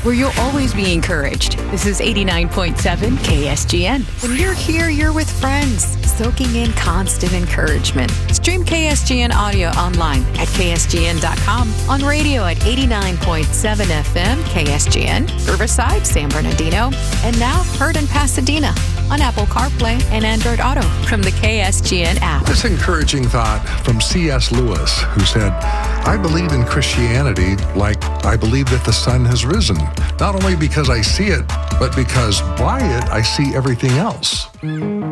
where you'll always be encouraged. This is 89.7 KSGN. When you're here, you're with friends, soaking in constant encouragement. Stream KSGN audio online at ksgn.com, on radio at 89.7 FM KSGN, Riverside, San Bernardino, and now heard in Pasadena on Apple CarPlay and Android Auto from the KSGN app. This encouraging thought from C.S. Lewis, who said, "I believe in Christianity like I believe that the sun has risen, not only because I see it, but because by it I see everything else."